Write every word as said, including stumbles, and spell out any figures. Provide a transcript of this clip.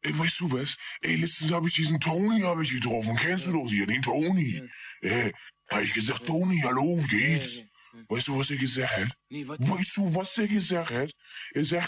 ey, weißt du was? Ey, letztens habe ich diesen Tony habe ich getroffen. Kennst du doch hier, den Tony? Ey, hab ich gesagt, Tony, hallo, wie geht's? Weißt du, was er gesagt hat? Nee, was? Weißt du, was er gesagt hat? Er sagt,